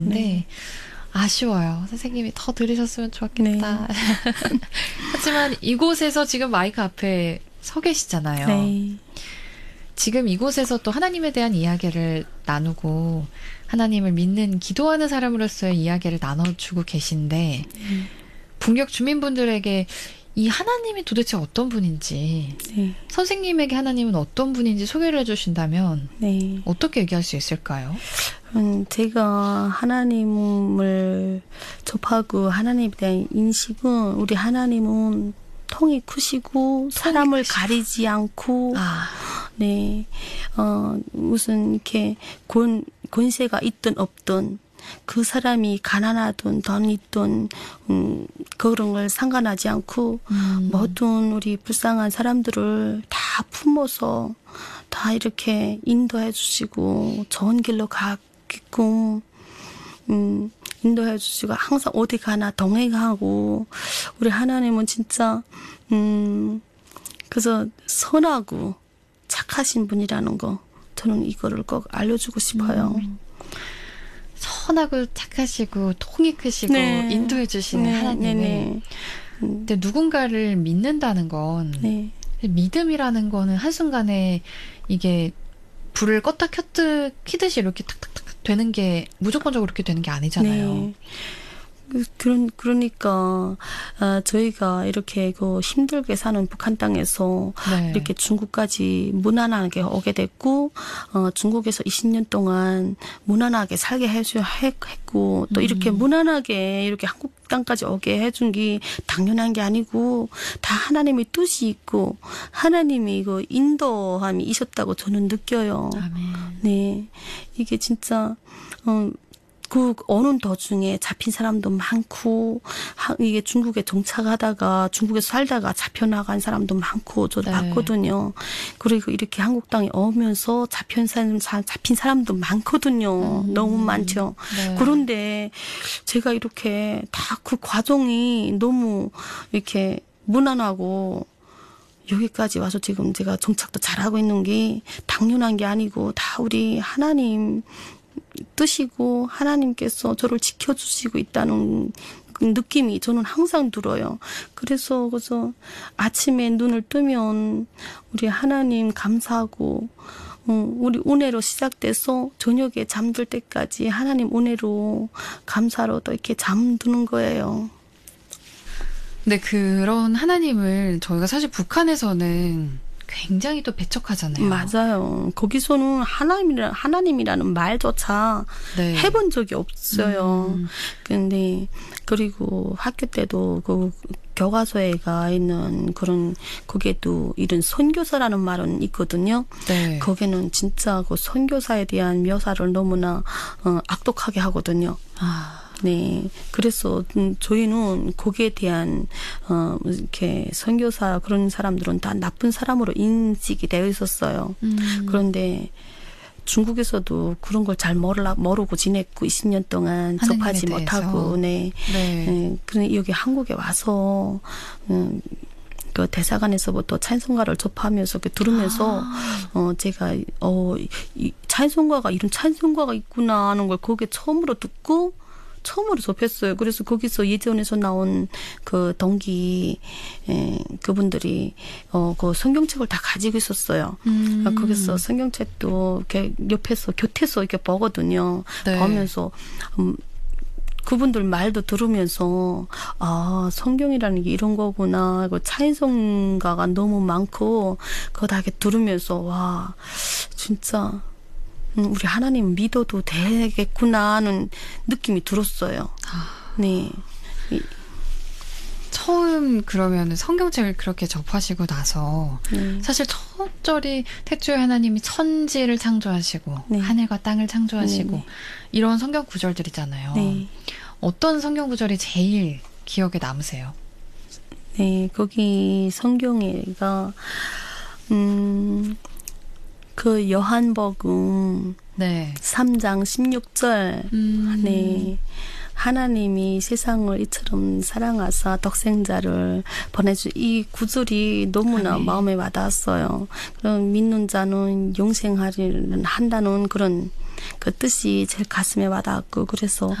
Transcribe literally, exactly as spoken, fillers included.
네. 아쉬워요. 선생님이 더 들으셨으면 좋았겠다. 네. 하지만 이곳에서 지금 마이크 앞에 서 계시잖아요. 네. 지금 이곳에서 또 하나님에 대한 이야기를 나누고 하나님을 믿는 기도하는 사람으로서의 이야기를 나눠주고 계신데 네. 북녘 주민분들에게 이 하나님이 도대체 어떤 분인지 네. 선생님에게 하나님은 어떤 분인지 소개를 해주신다면 네. 어떻게 얘기할 수 있을까요? 음, 제가 하나님을 접하고 하나님에 대한 인식은 우리 하나님은 통이 크시고 사람을 크시고. 가리지 않고 아. 네, 어, 무슨 이렇게 권, 권세가 있든 없든 그 사람이 가난하든 돈 있든 음, 그런 걸 상관하지 않고 음. 모든 우리 불쌍한 사람들을 다 품어서 다 이렇게 인도해 주시고 좋은 길로 가게끔 음, 인도해 주시고 항상 어디 가나 동행하고 우리 하나님은 진짜 음, 그래서 선하고 착하신 분이라는 거 저는 이거를 꼭 알려주고 싶어요. 음. 선하고 착하시고 통이 크시고 네. 인도해 주시는 네. 하나님을 네. 네. 음. 근데 누군가를 믿는다는 건 네. 믿음이라는 거는 한순간에 이게 불을 껐다 켰듯 키듯이 이렇게 탁탁탁 되는 게 무조건적으로 그렇게 되는 게 아니잖아요. 네. 그런 그러니까 아, 저희가 이렇게 그 힘들게 사는 북한 땅에서 네. 이렇게 중국까지 무난하게 오게 됐고 어, 중국에서 이십 년 동안 무난하게 살게 해주 했고 또 이렇게 음. 무난하게 이렇게 한국 땅까지 오게 해준 게 당연한 게 아니고 다 하나님의 뜻이 있고 하나님이 그 인도함이 있었다고 저는 느껴요. 아멘. 네, 이게 진짜. 어, 그 오는 도중에 잡힌 사람도 많고 이게 중국에 정착하다가 중국에서 살다가 잡혀나간 사람도 많고 저도 네. 봤거든요. 그리고 이렇게 한국 땅에 오면서 잡힌 사람 잡힌 사람도 많거든요. 음. 너무 많죠. 네. 그런데 제가 이렇게 다 그 과정이 너무 이렇게 무난하고 여기까지 와서 지금 제가 정착도 잘하고 있는 게 당연한 게 아니고 다 우리 하나님 뜻이고 하나님께서 저를 지켜주시고 있다는 그 느낌이 저는 항상 들어요. 그래서 그래서 아침에 눈을 뜨면 우리 하나님 감사하고 어, 우리 은혜로 시작돼서 저녁에 잠들 때까지 하나님 은혜로 감사로 또 이렇게 잠드는 거예요. 근데 그런 하나님을 저희가 사실 북한에서는 굉장히 또 배척하잖아요. 맞아요. 거기서는 하나님이라, 하나님이라는 말조차 네. 해본 적이 없어요. 음. 근데 그리고 학교 때도 그 교과서에 가 있는 그런 거기에도 이런 선교사라는 말은 있거든요. 네. 거기는 진짜 그 선교사에 대한 묘사를 너무나 어, 악독하게 하거든요. 아. 네, 그래서 저희는 거기에 대한 어 이렇게 선교사 그런 사람들은 다 나쁜 사람으로 인식이 되어 있었어요. 음. 그런데 중국에서도 그런 걸 잘 모르라 모르고 지냈고 이십 년 동안 접하지 대해서. 못하고, 네, 네. 네. 그런데 여기 한국에 와서 음. 그 대사관에서부터 찬송가를 접하면서 이렇게 들으면서 아. 어 제가 어 이 찬송가가 이런 찬송가가 있구나 하는 걸 거기에 처음으로 듣고. 처음으로 접했어요. 그래서 거기서 예전에서 나온 그 동기 에, 그분들이 어, 그 성경책을 다 가지고 있었어요. 음. 그러니까 거기서 성경책도 이렇게 옆에서 곁에서 이렇게 보거든요. 네. 보면서 음, 그분들 말도 들으면서 아 성경이라는 게 이런 거구나. 그 찬송가가 너무 많고 그거 다 이렇게 들으면서 와 진짜. 우리 하나님 믿어도 되겠구나 하는 느낌이 들었어요. 네. 처음 그러면 성경책을 그렇게 접하시고 나서 네. 사실 첫 절이 태초에 하나님이 천지를 창조하시고 네. 하늘과 땅을 창조하시고 네. 이런 성경 구절들이잖아요. 네. 어떤 성경 구절이 제일 기억에 남으세요? 네. 거기 성경에가 음... 그 요한복음 네. 삼 장 십육 절 음. 네. 하나님이 세상을 이처럼 사랑하사 독생자를 보내주 이 구절이 너무나 아멘. 마음에 와닿았어요. 그럼 믿는 자는 영생하리는 한다는 그런 그 뜻이 제 가슴에 와닿았고 그래서